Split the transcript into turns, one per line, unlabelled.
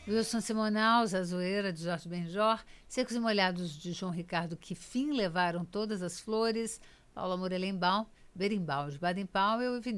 Wilson Simonal, Zazoeira, de Jorge Benjor, Secos e Molhados, de João Ricardo, Que Fim Levaram Todas as Flores, Paula Morelenbaum, Berimbau, de Baden-Powell e Vinícius